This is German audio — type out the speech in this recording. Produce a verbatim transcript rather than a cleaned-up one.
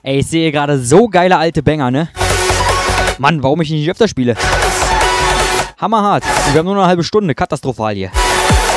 Ey, ich sehe gerade so geile alte Banger, ne? Mann, warum ich nicht öfter spiele? Hammerhart. Und wir haben nur noch eine halbe Stunde. Katastrophal hier.